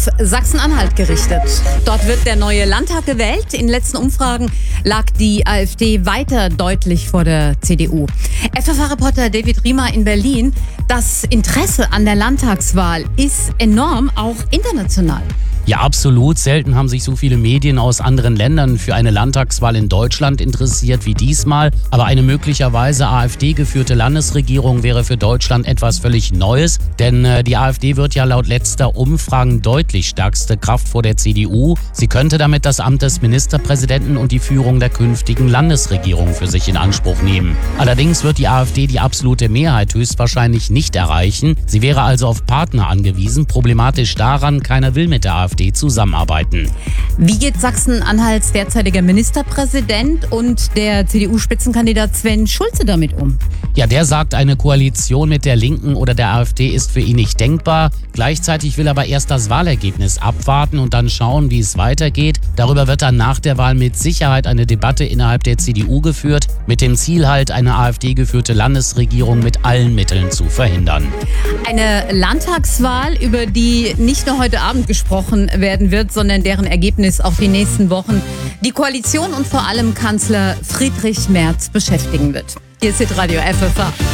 auf Sachsen-Anhalt gerichtet. Dort wird der neue Landtag gewählt. In den letzten Umfragen lag die AfD weiter deutlich vor der CDU. FFH-Reporter David Riemer in Berlin. Das Interesse an der Landtagswahl ist enorm, auch international. Ja, absolut. Selten haben sich so viele Medien aus anderen Ländern für eine Landtagswahl in Deutschland interessiert wie diesmal. Aber eine möglicherweise AfD-geführte Landesregierung wäre für Deutschland etwas völlig Neues. Denn die AfD wird ja laut letzter Umfragen deutlich stärkste Kraft vor der CDU. Sie könnte damit das Amt des Ministerpräsidenten und die Führung der künftigen Landesregierung für sich in Anspruch nehmen. Allerdings wird die AfD die absolute Mehrheit höchstwahrscheinlich nicht erreichen. Sie wäre also auf Partner angewiesen. Problematisch daran, keiner will mit der AfD zusammenarbeiten. Wie geht Sachsen-Anhalts derzeitiger Ministerpräsident und der CDU-Spitzenkandidat Sven Schulze damit um? Ja, der sagt, eine Koalition mit der Linken oder der AfD ist für ihn nicht denkbar. Gleichzeitig will aber erst das Wahlergebnis abwarten und dann schauen, wie es weitergeht. Darüber wird dann nach der Wahl mit Sicherheit eine Debatte innerhalb der CDU geführt, mit dem Ziel halt, eine AfD-geführte Landesregierung mit allen Mitteln zu verhindern. Eine Landtagswahl, über die nicht nur heute Abend gesprochen werden wird, sondern deren Ergebnis auch die nächsten Wochen die Koalition und vor allem Kanzler Friedrich Merz beschäftigen wird. Hier ist Hitradio FFH.